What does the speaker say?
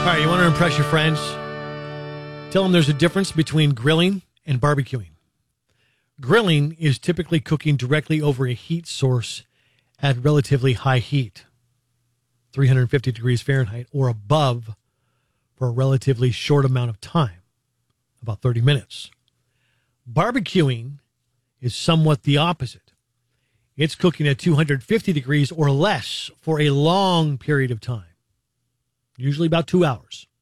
right, you want to impress your friends? Tell them there's a difference between grilling and barbecuing. Grilling is typically cooking directly over a heat source at relatively high heat, 350 degrees Fahrenheit or above, for a relatively short amount of time, about 30 minutes. Barbecuing is somewhat the opposite. It's cooking at 250 degrees or less for a long period of time, usually about 2 hours.